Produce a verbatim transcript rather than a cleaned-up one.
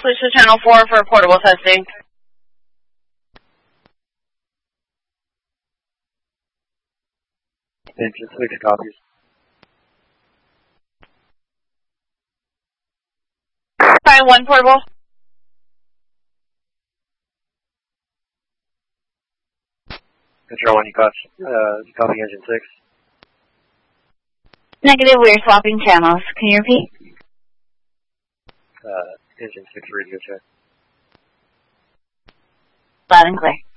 switch to channel four for portable testing. Engine six copies. Try one portable. Control one, you copy, uh, you copy engine six. Negative, we are swapping channels. Can you repeat? Uh, engine six radio check. Loud and clear.